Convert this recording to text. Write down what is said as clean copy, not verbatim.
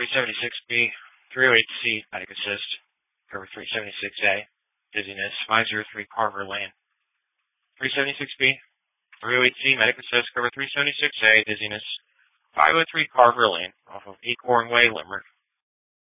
376B, 308C, Medic Assist, cover 376A, dizziness, 503 Carver Lane. 376B, 308C, Medic Assist, cover 376A, dizziness, 503 Carver Lane, off of Acorn Way, Limerick.